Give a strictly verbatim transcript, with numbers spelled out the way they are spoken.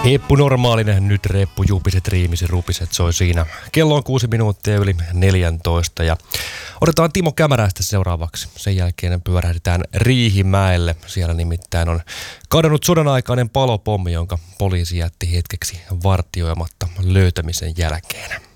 Heppu normaalinen, nyt reppu, jupiset, riimiset, rupiset soi siinä. Kello on kuusi minuuttia yli neljäntoista ja otetaan Timo Kämäräistä seuraavaksi. Sen jälkeen pyörähdetään Riihimäelle. Siellä nimittäin on kadonnut sodan aikainen palopommi, jonka poliisi jätti hetkeksi vartioimatta löytämisen jälkeen.